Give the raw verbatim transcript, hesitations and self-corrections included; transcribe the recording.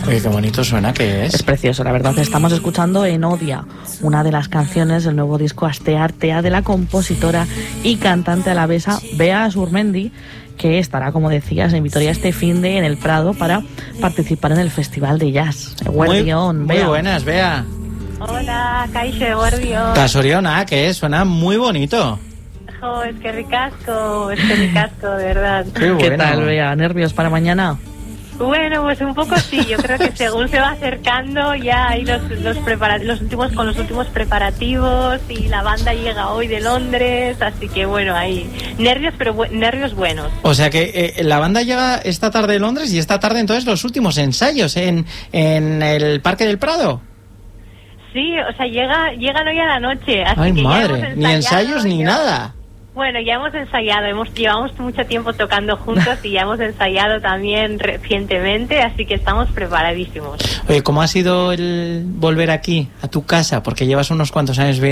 Oye, qué bonito suena que es. Es precioso, la verdad. Estamos escuchando Enodia, una de las canciones del nuevo disco Asteartea de la compositora y cantante alavesa Bea Azurmendi, que estará, como decías, en Vitoria este finde en el Prado para participar en el Festival de Jazz. Guardión, muy, muy buenas, Bea. Hola, Caixe, Guardión. Casoriona, que es, suena muy bonito. Jo, es que ricasco, es que ricasco, de verdad. Qué, bueno. ¿Qué tal, Bea? ¿Nervios para mañana? Bueno, pues un poco sí, yo creo que según se va acercando ya hay los, los, prepara- los últimos con los últimos preparativos y la banda llega hoy de Londres, así que bueno, hay nervios, pero bu- nervios buenos. O sea que eh, la banda llega esta tarde de Londres y esta tarde entonces los últimos ensayos en, en el Parque del Prado. Sí, o sea, llega llegan hoy a la noche, así Ay, que madre, ya hemos ni ensayos ni ya- nada. Bueno, ya hemos ensayado, hemos llevamos mucho tiempo tocando juntos y ya hemos ensayado también recientemente, así que estamos preparadísimos. Oye, ¿cómo ha sido el volver aquí, a tu casa? Porque llevas unos cuantos años